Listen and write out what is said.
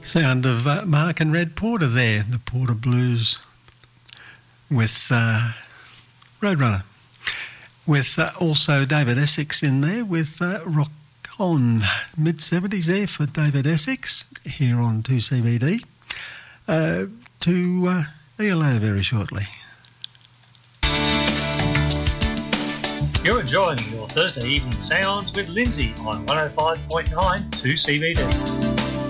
Sound of Mark and Red Porter there, the Porter Blues with Roadrunner. With also David Essex in there with Rock On. Mid-70s there for David Essex here on 2CBD. To ELO very shortly. You're enjoying your Thursday evening sounds with Lindsay on 105.9 2CBD.